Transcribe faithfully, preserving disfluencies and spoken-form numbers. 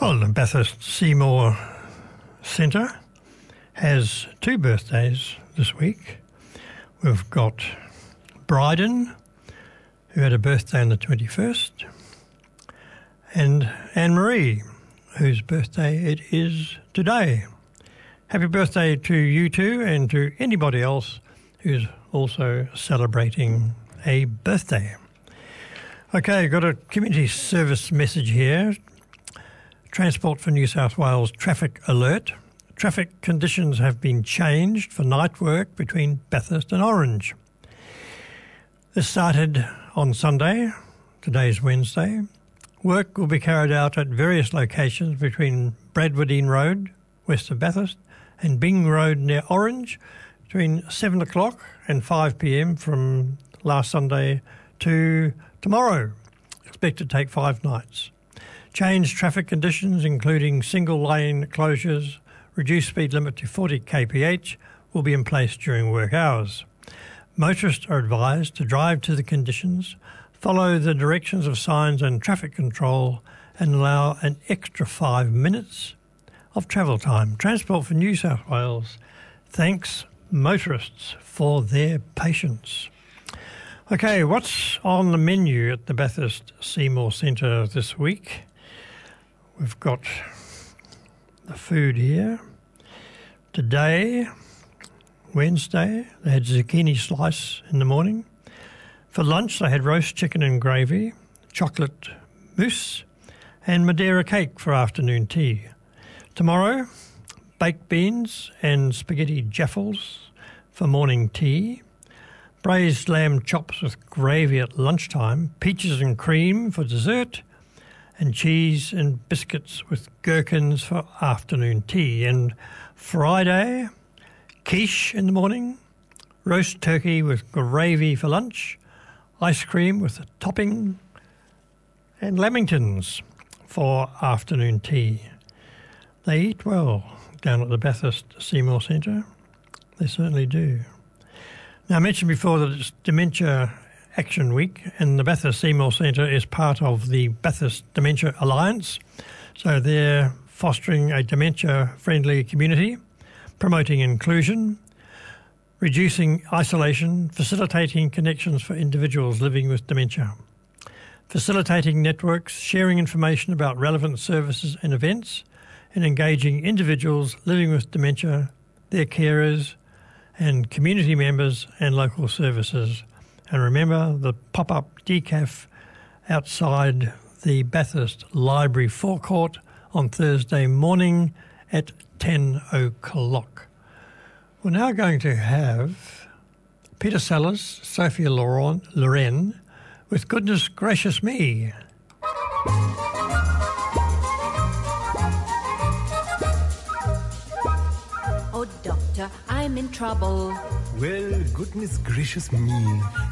Well, the Bathurst Seymour Centre has two birthdays this week. We've got Bryden, who had a birthday on the twenty-first, and Anne-Marie, whose birthday it is today. Happy birthday to you two and to anybody else who's also celebrating a birthday. Okay, got a community service message here. Transport for New South Wales traffic alert. Traffic conditions have been changed for night work between Bathurst and Orange. This started on Sunday. Today's Wednesday. Work will be carried out at various locations between Bradwardine Road, west of Bathurst, and Bing Road near Orange between seven o'clock and five p.m. from last Sunday to tomorrow. Expected to take five nights. Changed traffic conditions, including single lane closures, reduced speed limit to forty kph, will be in place during work hours. Motorists are advised to drive to the conditions, follow the directions of signs and traffic control, and allow an extra five minutes of travel time. Transport for New South Wales thanks motorists for their patience. Okay, what's on the menu at the Bathurst Seymour Centre this week? We've got the food here. Today, Wednesday, they had zucchini slice in the morning. For lunch, they had roast chicken and gravy, chocolate mousse, and Madeira cake for afternoon tea. Tomorrow, baked beans and spaghetti jaffles for morning tea, braised lamb chops with gravy at lunchtime, peaches and cream for dessert, and cheese and biscuits with gherkins for afternoon tea. And Friday, quiche in the morning, roast turkey with gravy for lunch, ice cream with a topping, and lamingtons for afternoon tea. They eat well down at the Bathurst Seymour Centre. They certainly do. Now, I mentioned before that it's Dementia Action Week, and the Bathurst Seymour Centre is part of the Bathurst Dementia Alliance. So they're fostering a dementia-friendly community, promoting inclusion, reducing isolation, facilitating connections for individuals living with dementia, facilitating networks, sharing information about relevant services and events, and engaging individuals living with dementia, their carers, and community members and local services. And remember the pop-up decaf outside the Bathurst Library forecourt on Thursday morning at ten o'clock. We're now going to have Peter Sellers, Sophia Loren, Loren with Goodness Gracious Me. Oh, doctor, I'm in trouble. Well, goodness gracious me.